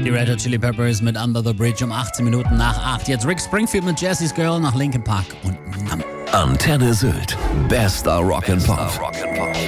Die Red Hot Chili Peppers mit Under the Bridge um 18 Minuten nach 8. Jetzt Rick Springfield mit Jesse's Girl nach Linkin Park und Numb. Antenne Sylt. Bester Rock'n'Pop.